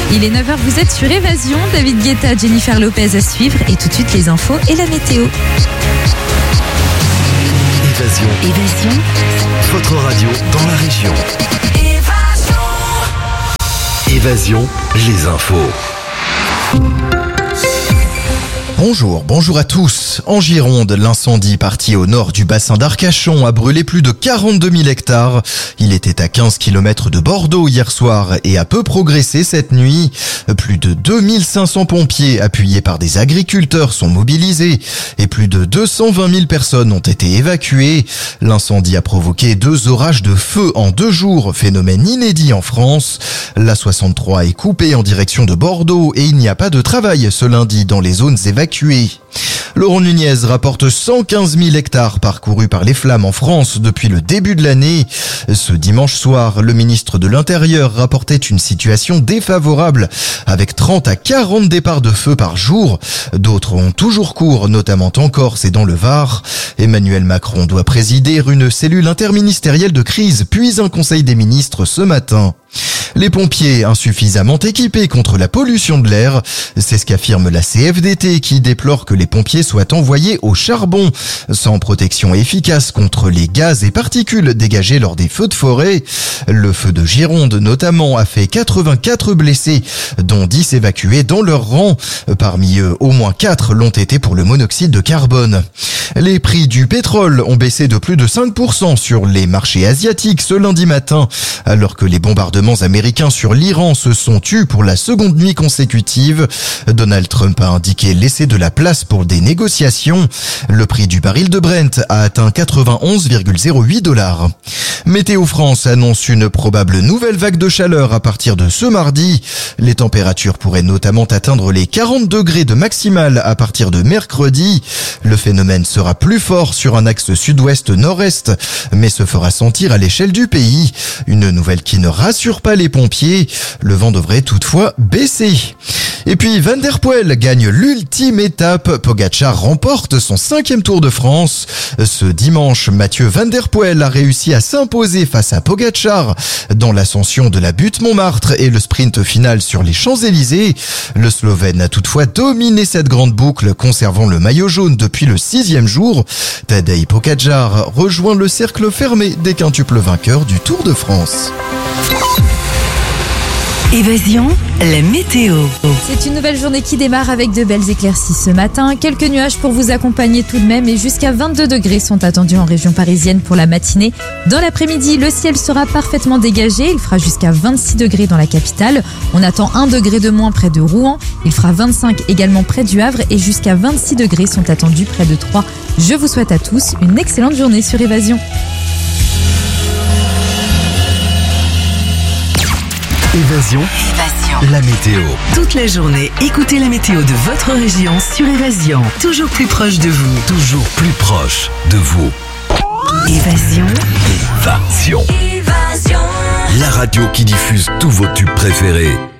Il est 9h, vous êtes sur Évasion. David Guetta, Jennifer Lopez à suivre. Et tout de suite, les infos et la météo. Évasion. Votre radio dans la région. Évasion, les infos. Bonjour à tous. En Gironde, l'incendie parti au nord du bassin d'Arcachon a brûlé plus de 42 000 hectares. Il était à 15 km de Bordeaux hier soir et a peu progressé cette nuit. Plus de 2500 pompiers appuyés par des agriculteurs sont mobilisés et plus de 220 000 personnes ont été évacuées. L'incendie a provoqué 2 orages de feu en 2 jours, phénomène inédit en France. La 63 est coupée en direction de Bordeaux et il n'y a pas de travail ce lundi dans les zones évacuées. Laurent Nunez rapporte 115 000 hectares parcourus par les flammes en France depuis le début de l'année. Ce dimanche soir, le ministre de l'Intérieur rapportait une situation défavorable avec 30 à 40 départs de feu par jour. D'autres ont toujours cours, notamment en Corse et dans le Var. Emmanuel Macron doit présider une cellule interministérielle de crise, puis un conseil des ministres ce matin. Les pompiers insuffisamment équipés contre la pollution de l'air, c'est ce qu'affirme la CFDT qui déplore que les pompiers soient envoyés au charbon, sans protection efficace contre les gaz et particules dégagés lors des feux de forêt. Le feu de Gironde notamment a fait 84 blessés, dont 10 évacués dans leur rang. Parmi eux, au moins 4 l'ont été pour le monoxyde de carbone. Les prix du pétrole ont baissé de plus de 5% sur les marchés asiatiques ce lundi matin, alors que les bombardements américains sur l'Iran se sont tus pour la seconde nuit consécutive. Donald Trump a indiqué laisser de la place pour des négociations. Le prix du baril de Brent a atteint 91,08 $. Météo France annonce une probable nouvelle vague de chaleur à partir de ce mardi. Les températures pourraient notamment atteindre les 40 degrés de maximale à partir de mercredi. Le phénomène sera plus fort sur un axe sud-ouest-nord-est, mais se fera sentir à l'échelle du pays. Une nouvelle qui ne rassure pas les pompiers. Le vent devrait toutefois baisser. Et puis Van der Poel gagne l'ultime étape. Pogačar remporte son 5e Tour de France. Ce dimanche, Mathieu Van der Poel a réussi à s'imposer face à Pogačar dans l'ascension de la butte Montmartre et le sprint final sur les Champs-Élysées. Le Slovène a toutefois dominé cette grande boucle, conservant le maillot jaune depuis le 6e jour. Tadej Pogačar rejoint le cercle fermé des quintuples vainqueurs du Tour de France. Évasion, la météo. C'est une nouvelle journée qui démarre avec de belles éclaircies ce matin. Quelques nuages pour vous accompagner tout de même et jusqu'à 22 degrés sont attendus en région parisienne pour la matinée. Dans l'après-midi, le ciel sera parfaitement dégagé. Il fera jusqu'à 26 degrés dans la capitale. On attend 1 degré de moins près de Rouen. Il fera 25 également près du Havre et jusqu'à 26 degrés sont attendus près de Troyes. Je vous souhaite à tous une excellente journée sur Évasion. Évasion, la météo. Toute la journée, écoutez la météo de votre région sur Évasion. Toujours plus proche de vous. Toujours plus proche de vous. Évasion. La radio qui diffuse tous vos tubes préférés.